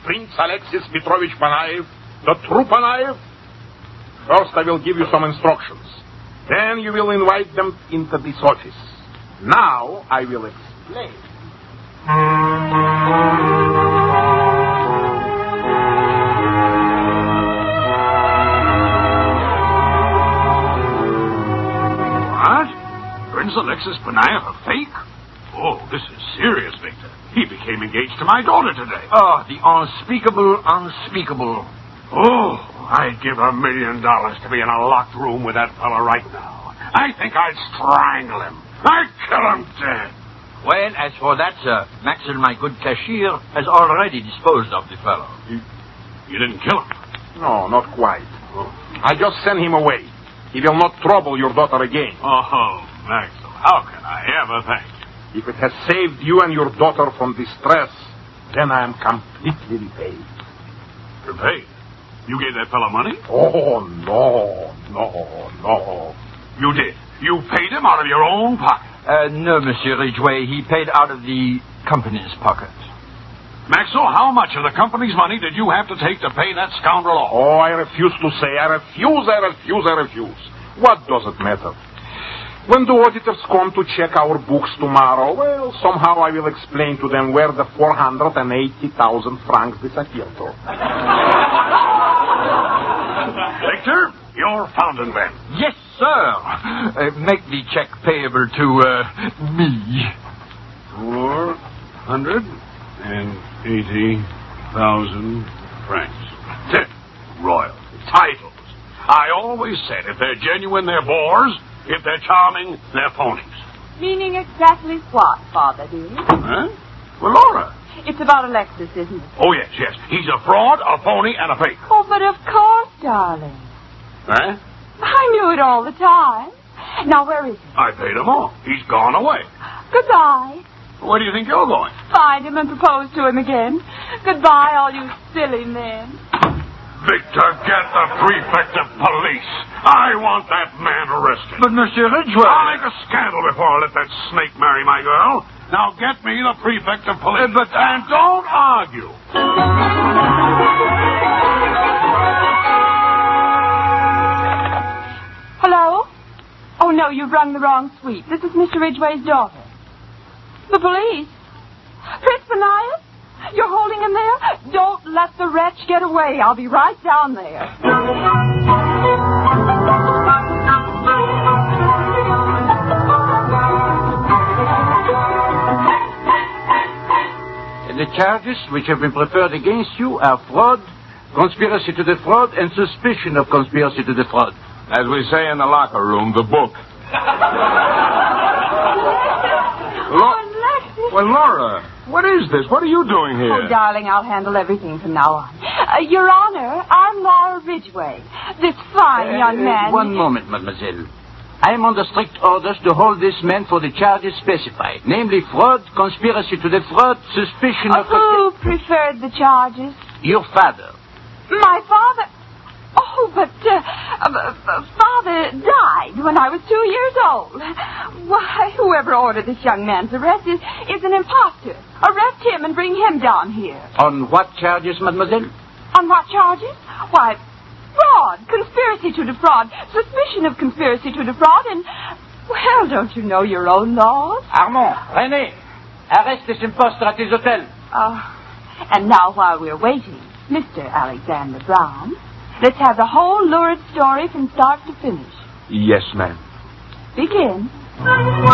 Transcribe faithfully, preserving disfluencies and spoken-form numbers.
Prince Alexis Petrovich Panaev, the true Panaev? First, I will give you some instructions. Then you will invite them into this office. Now, I will explain. What? Prince Alexis Panaev a fake? Oh, this is serious, Victor. He became engaged to my daughter today. Oh, the unspeakable, unspeakable. Oh, I'd give a million dollars to be in a locked room with that fellow right now. I think I'd strangle him. I'd kill him dead. Well, as for that, sir, Maxwell, my good cashier, has already disposed of the fellow. You, you didn't kill him? No, not quite. Oh. I just sent him away. He will not trouble your daughter again. Oh, Maxwell, how can I ever thank you? If it has saved you and your daughter from distress, then I am completely repaid. Repaid? You gave that fellow money? Oh, no, no, no. You did. You paid him out of your own pocket. Uh, no, Monsieur Ridgway. He paid out of the company's pocket. Maxwell, how much of the company's money did you have to take to pay that scoundrel off? Oh, I refuse to say. I refuse, I refuse, I refuse. What does it matter? When the auditors come to check our books tomorrow, well, somehow I will explain to them where the four hundred eighty thousand francs disappeared to. Victor, you're found in bed. Yes, sir. Uh, make the check payable to uh, me. Four hundred and eighty thousand francs. That's it. Royalty. Titles. I always said if they're genuine, they're bores. If they're charming, they're phonies. Meaning exactly what, Father, dear? Huh? Well, Laura. It's about Alexis, isn't it? Oh, yes, yes. He's a fraud, a phony, and a fake. Oh, but of course, darling. Huh? I knew it all the time. Now, where is he? I paid him off. He's gone away. Goodbye. Where do you think you're going? Find him and propose to him again. Goodbye, all you silly men. Victor, get the prefect of police. I want that man arrested. But, Monsieur Ridgway... I'll make a scandal before I let that snake marry my girl. Now get me the prefect of police. Uh, but... And don't argue. Hello? Oh, no, you've rung the wrong suite. This is Mister Ridgway's daughter. The police? Prince Panaev? You're holding him there? Don't let the wretch get away. I'll be right down there. The charges which have been preferred against you are fraud, conspiracy to defraud, and suspicion of conspiracy to defraud. As we say in the locker room, the book. Lo- well, Laura, what is this? What are you doing here? Oh, darling, I'll handle everything from now on. Uh, Your Honor, I'm Laura Ridgway. This fine Uh, young uh, man... One moment, mademoiselle. I am under strict orders to hold this man for the charges specified, namely fraud, conspiracy to defraud, suspicion Uh, of... who preferred the charges? Your father. My father... Oh, but uh, uh, uh, Father died when I was two years old. Why, whoever ordered this young man's arrest is, is an impostor. Arrest him and bring him down here. On what charges, mademoiselle? On what charges? Why, fraud, conspiracy to defraud, suspicion of conspiracy to defraud, and, well, don't you know your own laws? Armand, René, arrest this impostor at his hotel. Uh, and now, while we're waiting, Mister Alexander Brown, let's have the whole lurid story from start to finish. Yes, ma'am. Begin.